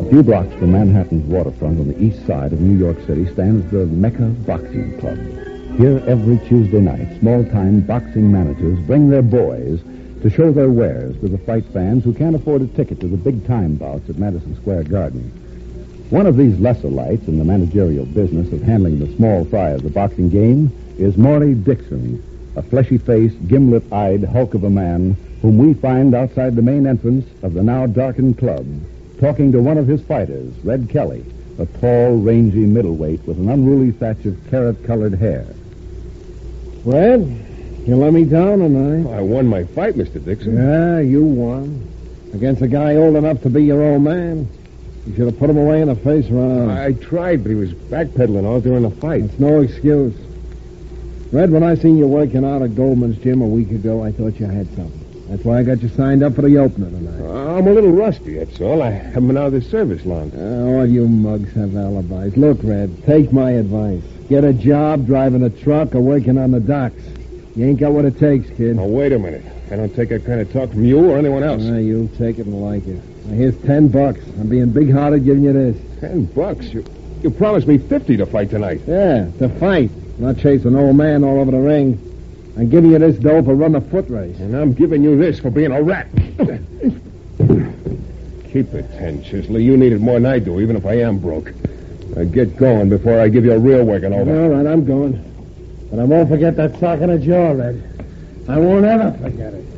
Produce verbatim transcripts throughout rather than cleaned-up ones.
A few blocks from Manhattan's waterfront on the east side of New York City stands the Mecca Boxing Club. Here, every Tuesday night, small-time boxing managers bring their boys to show their wares to the fight fans who can't afford a ticket to the big-time bouts at Madison Square Garden. One of these lesser lights in the managerial business of handling the small fry of the boxing game is Maury Dixon, a fleshy-faced, gimlet-eyed hulk of a man whom we find outside the main entrance of the now darkened club, talking to one of his fighters, Red Kelly, a tall, rangy middleweight with an unruly thatch of carrot-colored hair. Red, you let me down tonight. I won my fight, Mister Dixon. Yeah, you won. Against a guy old enough to be your old man. You should have put him away in the face round. I tried, but he was backpedaling all during the fight. It's no excuse. Red, when I seen you working out at Goldman's gym a week ago, I thought you had something. That's why I got you signed up for the opener tonight. Uh, I'm a little rusty, that's all. I haven't been out of the service long. Uh, all you mugs have alibis. Look, Red, take my advice. Get a job driving a truck or working on the docks. You ain't got what it takes, kid. Now, wait a minute. I don't take that kind of talk from you or anyone else. Uh, you'll take it and like it. Now, here's ten bucks. I'm being big-hearted giving you this. Ten bucks? You, you promised me fifty to fight tonight. Yeah, to fight. Not chase an old man all over the ring. I'm giving you this dough for run a foot race. And I'm giving you this for being a rat. Keep it, ten, Chisley. You need it more than I do, even if I am broke. Now get going before I give you a real working over. All right, I'm going. But I won't forget that sock in the jaw, Red. I won't ever forget it.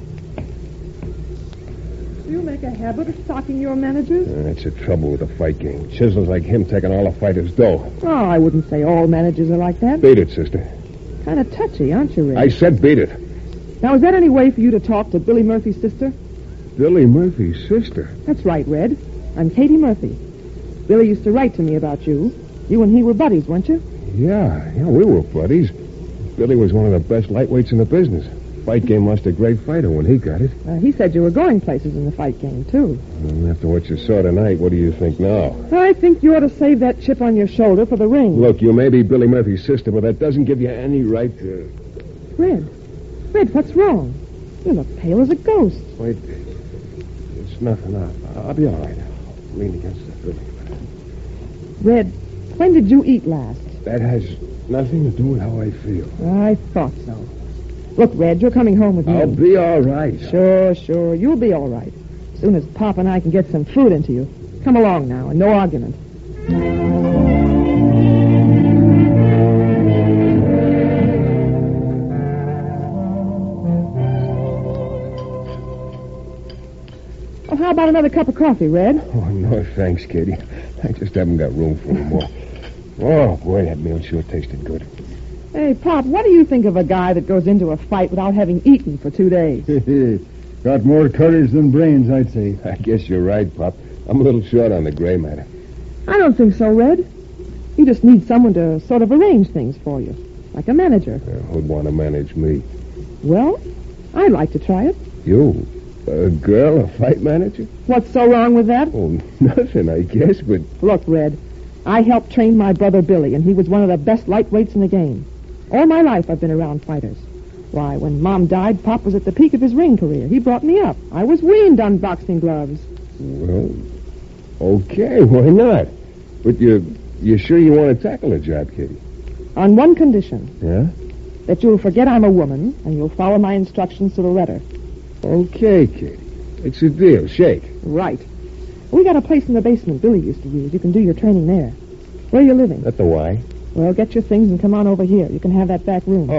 Do you make a habit of stalking your managers? Uh, that's the trouble with the fight game. Chisel's like him taking all the fighters' dough. Oh, I wouldn't say all managers are like that. Beat it, sister. Kind of touchy, aren't you, Red? I said beat it. Now, is that any way for you to talk to Billy Murphy's sister? Billy Murphy's sister? That's right, Red. I'm Katie Murphy. Billy used to write to me about you. You and he were buddies, weren't you? Yeah, yeah, we were buddies. Billy was one of the best lightweights in the business. Fight game lost a great fighter when he got it. Uh, he said you were going places in the fight game, too. And after what you saw tonight, what do you think now? I think you ought to save that chip on your shoulder for the ring. Look, you may be Billy Murphy's sister, but that doesn't give you any right to... Red. Red, what's wrong? You look pale as a ghost. Wait. It's nothing. I'll, I'll be all right. I'll lean against the building. Red, when did you eat last? That has nothing to do with how I feel. I thought so. Look, Red, you're coming home with me. I'll be all right. Sure, sure. You'll be all right. As soon as Pop and I can get some food into you. Come along now, and no argument. Oh, how about another cup of coffee, Red? Oh, no, thanks, Katie. I just haven't got room for any more. Oh, boy, that meal sure tasted good. Hey, Pop, what do you think of a guy that goes into a fight without having eaten for two days? Got more courage than brains, I'd say. I guess you're right, Pop. I'm a little short on the gray matter. I don't think so, Red. You just need someone to sort of arrange things for you, like a manager. Uh, who'd want to manage me? Well, I'd like to try it. You? A girl, a fight manager? What's so wrong with that? Oh, nothing, I guess, but... Look, Red, I helped train my brother Billy, and he was one of the best lightweights in the game. All my life I've been around fighters. Why, when Mom died, Pop was at the peak of his ring career. He brought me up. I was weaned on boxing gloves. Well, okay, why not? But you, you sure you want to tackle the job, Kitty? On one condition. Yeah? That you'll forget I'm a woman, and you'll follow my instructions to the letter. Okay, Kitty. It's a deal. Shake. Right. We got a place in the basement Billy used to use. You can do your training there. Where are you living? At the Y. Well, get your things and come on over here. You can have that back room. Oh.